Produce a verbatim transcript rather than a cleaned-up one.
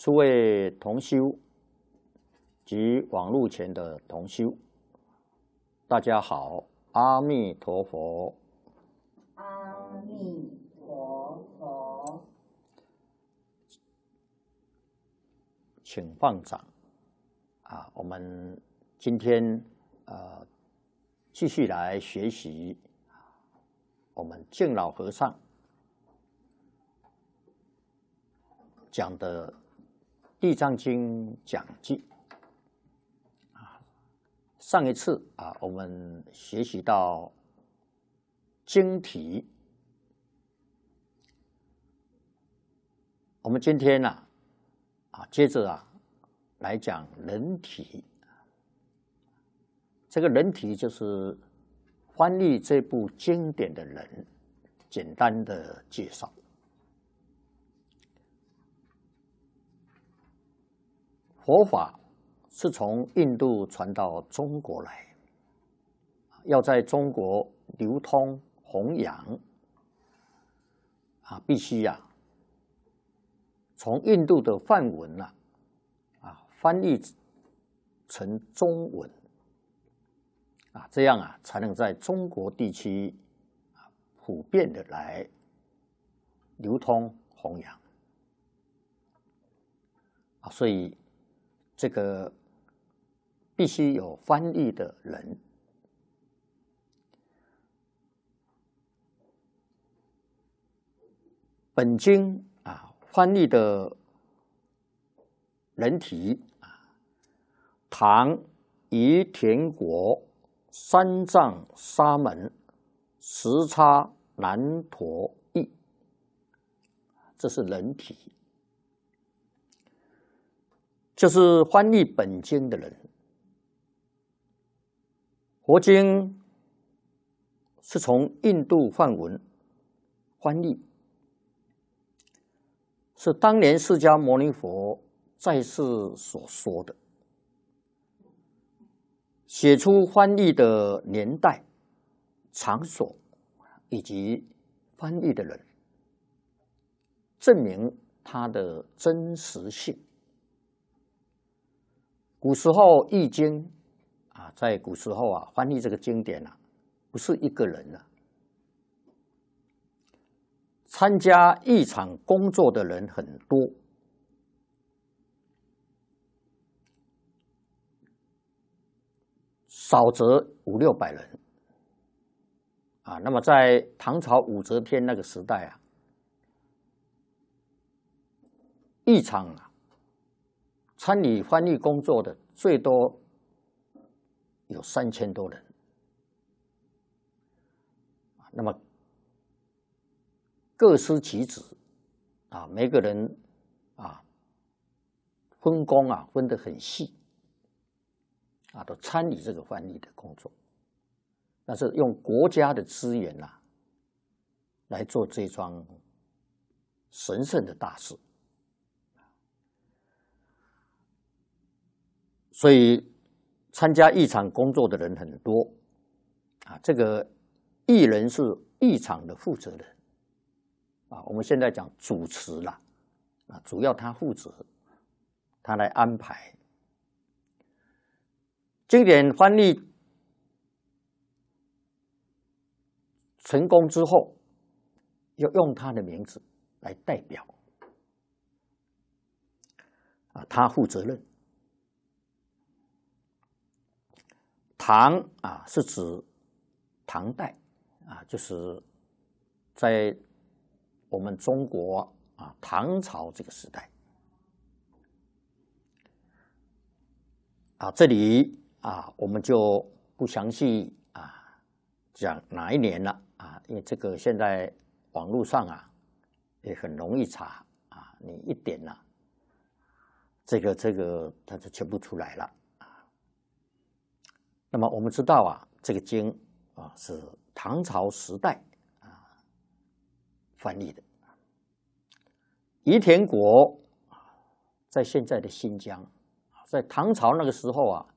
诸位同修及网络前的同修，大家好，阿弥陀佛。 阿弥陀佛。 请放掌啊！我们今天呃继续来学习我们净老和尚讲的《地藏经》讲记啊。上一次啊，我们学习到经题，我们今天呢 啊, 啊，接着啊来讲人体。这个人体就是翻译这部经典的人简单的介绍。佛法是从印度传到中国来，要在中国流通弘扬啊，必须呀、啊、从印度的梵文啊啊翻译成中文啊，这样啊才能在中国地区啊普遍的来流通弘扬啊，所以这个必须有翻译的人。本经啊翻译的人体啊，唐于田国三藏沙门时叉难陀译，这是人体，就是翻译本经的人。佛经是从印度梵文翻译，是当年释迦牟尼佛在世所说的。写出翻译的年代、场所以及翻译的人，证明它的真实性。古时候译经啊，在古时候啊，翻译这个经典啊，不是一个人啊，参加译场工作的人很多。少则五六百人啊。那么在唐朝武则天那个时代啊，译场啊，参与翻译工作的最多有三千多人。那么各司其职啊，每个人啊分工啊分得很细。啊，都参与这个翻译的工作，但是用国家的资源呐、啊，来做这桩神圣的大事，所以参加译场工作的人很多啊。这个译人是译场的负责人啊，我们现在讲主持啦啊，主要他负责，他来安排。经典翻译成功之后，要用他的名字来代表啊，他负责任。唐啊是指唐代啊，就是在我们中国啊唐朝这个时代啊，这里。啊，我们就不详细啊讲哪一年了啊，因为这个现在网络上啊也很容易查啊，你一点呐、啊，这个这个它就全部出来了啊。那么我们知道啊，这个经啊是唐朝时代啊翻译的。于田国在现在的新疆，在唐朝那个时候啊。